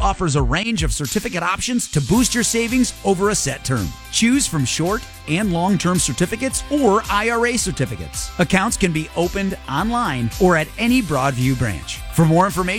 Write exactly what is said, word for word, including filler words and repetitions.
offers a range of certificate options to boost your savings over a set term. Choose from short and long-term certificates or I R A certificates. Accounts can be opened online or at any Broadview branch. For more information,